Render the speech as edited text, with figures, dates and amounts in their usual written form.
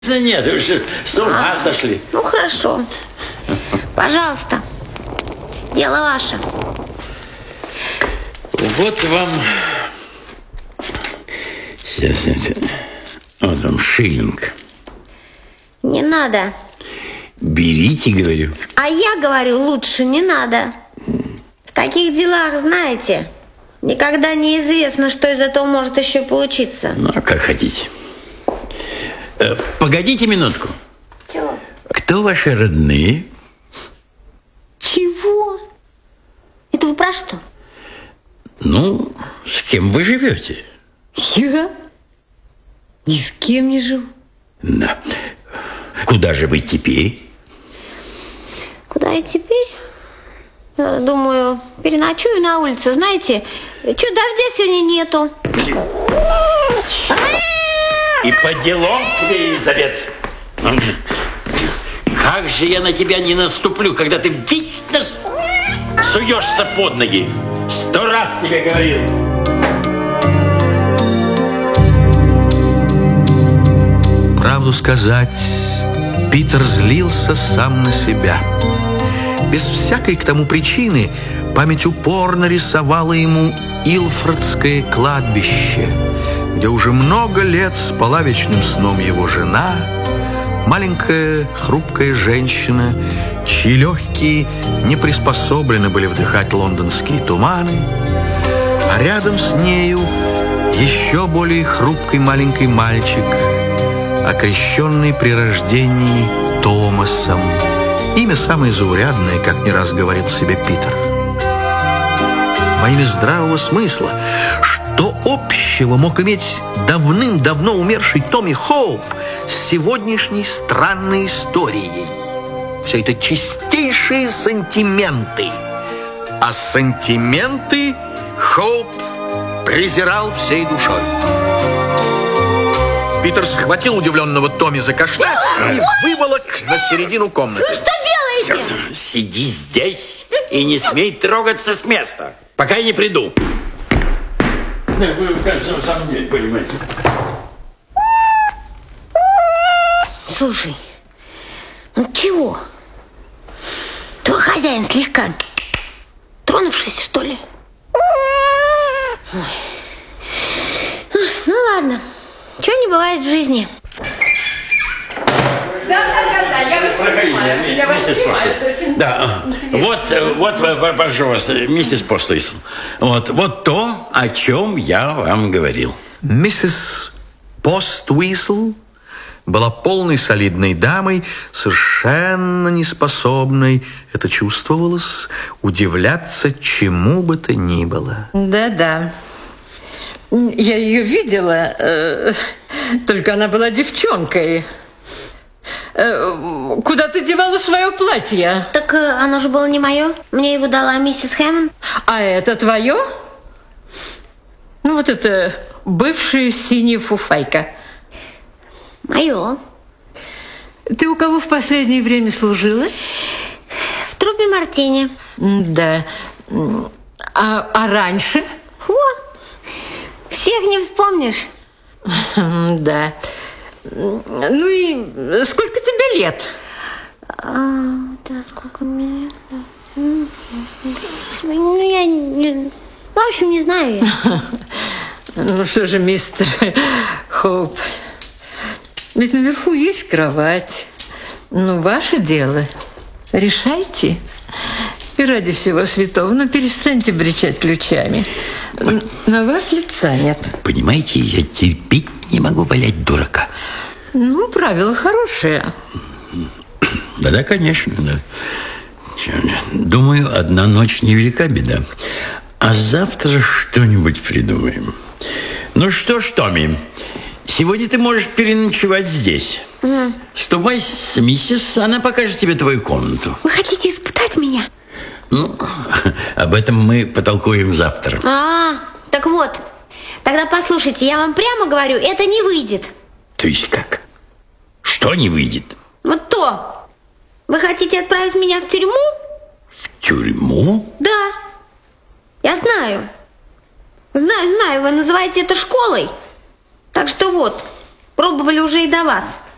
Нет, вы что, с ума сошли? Ну, хорошо. Пожалуйста. Дело ваше. Вот вам... Сейчас. Вот вам шиллинг. Не надо. Берите, говорю. А я говорю, лучше не надо. В таких делах, знаете, никогда неизвестно, что из этого может еще получиться. Ну, как хотите. Погодите минутку. Чего? Кто ваши родные? Чего? Это вы про что? Ну, с кем вы живете? Я? Ни с кем не живу. Да. Куда же вы теперь? Куда я теперь? Думаю, переночую на улице. Знаете, чё, дождя сегодня нету. И по делам тебе, Елизавет. Как же я на тебя не наступлю, когда ты вечно суешься под ноги. 100 раз тебе говорил. Правду сказать, Питер злился сам на себя. Без всякой к тому причины память упорно рисовала ему Илфордское кладбище, где уже много лет спала вечным сном его жена, маленькая хрупкая женщина, чьи легкие не приспособлены были вдыхать лондонские туманы, а рядом с нею еще более хрупкий маленький мальчик, окрещенный при рождении Томасом. Имя самое заурядное, как не раз говорил себе Питер. Во имя здравого смысла, что общего мог иметь давным-давно умерший Томми Хоуп с сегодняшней странной историей? Все это чистейшие сантименты. А сантименты Хоуп презирал всей душой. Питер схватил удивленного Томми за каштан и выволок на середину комнаты. Вы что делаете? Сиди здесь и не смей трогаться с места, пока я не приду. Вы, кажется, в самом деле понимаете. Слушай, ну чего? Твой хозяин слегка тронувшись, что ли? Ну ладно. Чего не бывает в жизни? Я миссис Постлейс. Да, вот, прошу вас, миссис Постлейс. Вот то, о чем я вам говорил. Миссис Поствисл была полной солидной дамой, совершенно неспособной, это чувствовалось, удивляться чему бы то ни было. Да-да. Я ее видела, только она была девчонкой. Куда ты девала свое платье? Так оно же было не мое. Мне его дала миссис Хэммонд. А это твое? Ну вот это бывшая синяя фуфайка. Мое. Ты у кого в последнее время служила? В труппе Мартини. Да. А раньше? Фу. Всех не вспомнишь. Да. Ну и сколько тебе лет? Да, сколько мне лет? Ну, я не... В общем, не знаю я. Ну что же, мистер Хоуп, ведь наверху есть кровать. Ну, ваше дело. Решайте. И ради всего святого, ну перестаньте бричать ключами. На вас лица нет. Понимаете, я терпеть не могу валять дурака. Ну, правило хорошее. Да, конечно, да. Думаю, одна ночь невелика беда. А завтра что-нибудь придумаем. Ну что ж, Томми, сегодня ты можешь переночевать здесь. Ступай с миссис, она покажет тебе твою комнату. Вы хотите испытать меня? Ну, об этом мы потолкуем завтра. Так вот. Тогда послушайте, я вам прямо говорю, это не выйдет. То есть как? Что не выйдет? Вот то. Вы хотите отправить меня в тюрьму? В тюрьму? Да. Я знаю. Знаю, вы называете это школой. Так что вот, пробовали уже и до вас.